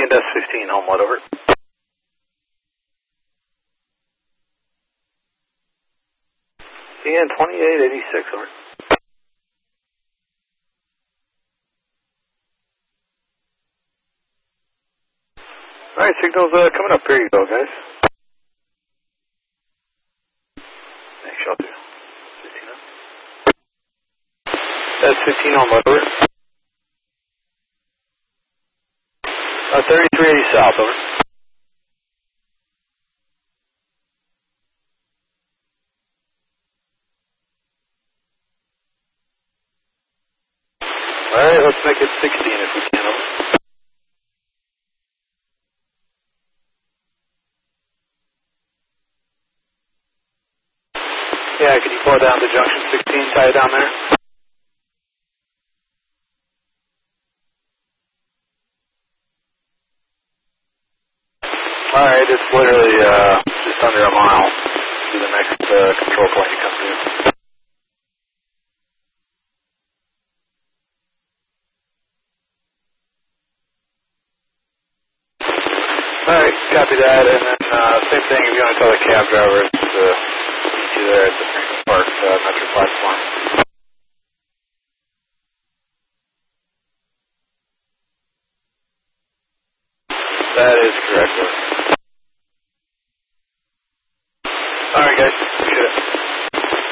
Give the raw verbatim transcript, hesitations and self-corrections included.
and S fifteen, Homewood, over. C N twenty-eight eighty-six, over. Alright, signal's uh, coming up. Here you go, guys. Thanks, y'all too. fifteen up. S fifteen, Homewood, over. Uh, thirty-three eighty south, over. Alright, let's make it sixteen if we can, over. Yeah, can you pull down to junction sixteen, tie it down there? Alright, it's literally uh, just under a mile to the next uh, control point you come to. Alright, copy that, and then uh, same thing if you want to tell the cab driver to uh, meet you there at the Franklin Park uh, Metro platform. That is correct.